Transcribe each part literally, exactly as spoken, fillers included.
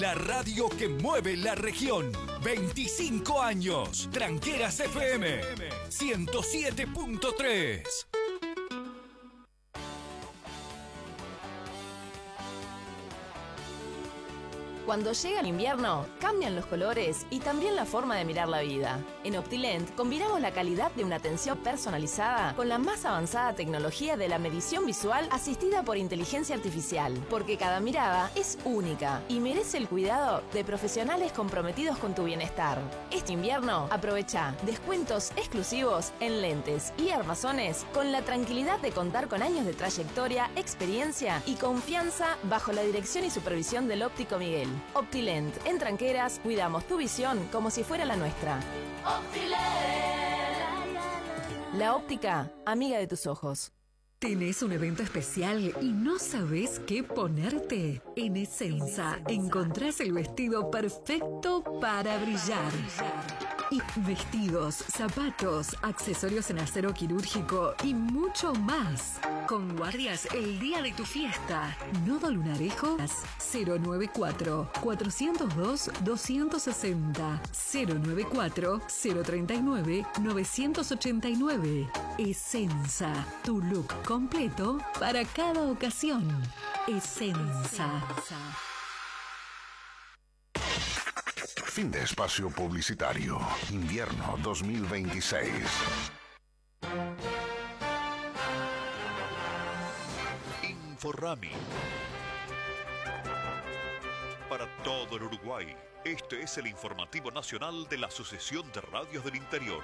La radio que mueve la región. veinticinco años. Tranqueras F M ciento siete punto tres. Cuando llega el invierno, cambian los colores y también la forma de mirar la vida. En Optilent combinamos la calidad de una atención personalizada con la más avanzada tecnología de la medición visual asistida por inteligencia artificial, porque cada mirada es única y merece el cuidado de profesionales comprometidos con tu bienestar. Este invierno, aprovecha descuentos exclusivos en lentes y armazones con la tranquilidad de contar con años de trayectoria, experiencia y confianza bajo la dirección y supervisión del óptico Miguel. Optilent, en Tranqueras cuidamos tu visión como si fuera la nuestra. Optilent. La óptica, amiga de tus ojos. ¿Tenés un evento especial y no sabés qué ponerte? En Essenza encontrás el vestido perfecto para brillar. Y vestidos, zapatos, accesorios en acero quirúrgico y mucho más. Con guardias el día de tu fiesta. Nodo Lunarejo cero nueve cuatro, cuatro cero dos, dos seis cero, cero nueve cuatro, cero tres nueve, nueve ocho nueve. Essenza, tu look completo para cada ocasión. Essenza. Fin de espacio publicitario. Invierno dos mil veintiséis. Inforrami. Para todo el Uruguay, este es el informativo nacional de la Asociación de Radios del Interior.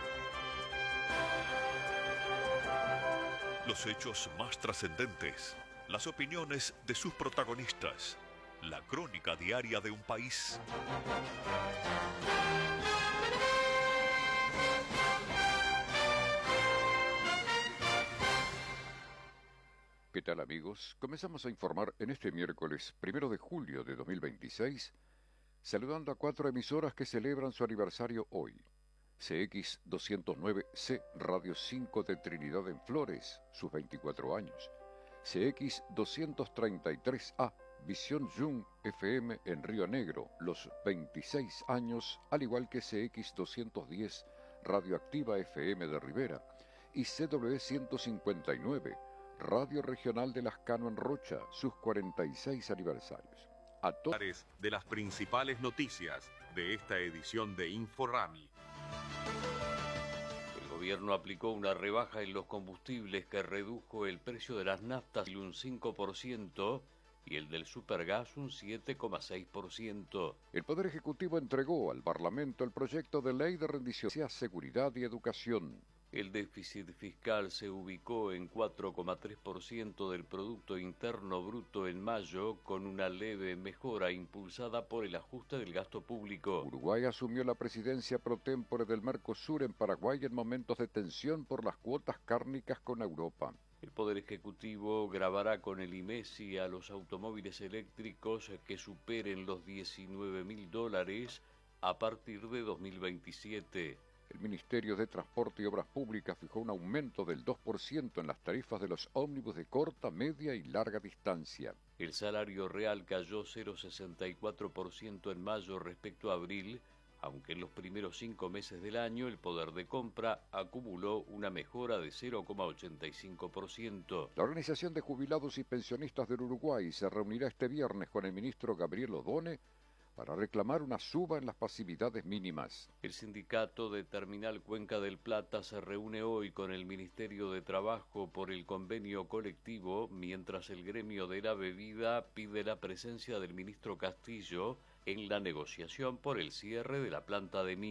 Los hechos más trascendentes, las opiniones de sus protagonistas, la crónica diaria de un país. ¿Qué tal, amigos? Comenzamos a informar en este miércoles primero de julio de dos mil veintiséis, saludando a cuatro emisoras que celebran su aniversario hoy. C X doscientos nueve C Radio cinco de Trinidad en Flores, sus veinticuatro años. C X doscientos treinta y tres A Visión Jung F M en Río Negro, los veintiséis años, al igual que C X doscientos diez Radioactiva F M de Rivera y C W ciento cincuenta y nueve Radio Regional de Lascano en Rocha, sus cuarenta y seis aniversarios. A todos de las principales noticias de esta edición de Inforrami. El gobierno aplicó una rebaja en los combustibles que redujo el precio de las naftas un cinco por ciento y el del supergas un siete coma seis por ciento. El Poder Ejecutivo entregó al Parlamento el proyecto de ley de rendición hacia seguridad y educación. El déficit fiscal se ubicó en cuatro coma tres por ciento del Producto Interno Bruto en mayo, con una leve mejora impulsada por el ajuste del gasto público. Uruguay asumió la presidencia pro tempore del Mercosur en Paraguay en momentos de tensión por las cuotas cárnicas con Europa. El Poder Ejecutivo gravará con el IMESI a los automóviles eléctricos que superen los diecinueve mil dólares a partir de dos mil veintisiete. El Ministerio de Transporte y Obras Públicas fijó un aumento del dos por ciento en las tarifas de los ómnibus de corta, media y larga distancia. El salario real cayó cero coma sesenta y cuatro por ciento en mayo respecto a abril, aunque en los primeros cinco meses del año el poder de compra acumuló una mejora de cero coma ochenta y cinco por ciento. La Organización de Jubilados y Pensionistas del Uruguay se reunirá este viernes con el ministro Gabriel Odone para reclamar una suba en las pasividades mínimas. El sindicato de Terminal Cuenca del Plata se reúne hoy con el Ministerio de Trabajo por el convenio colectivo, mientras el gremio de la bebida pide la presencia del ministro Castillo en la negociación por el cierre de la planta de